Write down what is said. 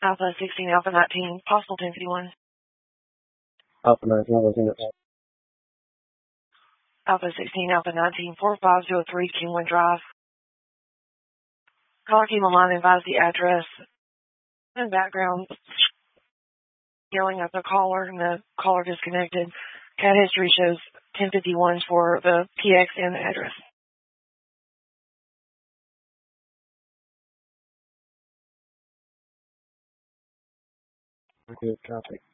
Alpha 16, Alpha 19, possible 1051. Alpha 19, all those units. Alpha 16, Alpha 19, 4503 Kingwood Drive. Caller came online and advised the address. In background, yelling at the caller, and the caller disconnected. CAD history shows 1051 for the PX and the address. Good copy.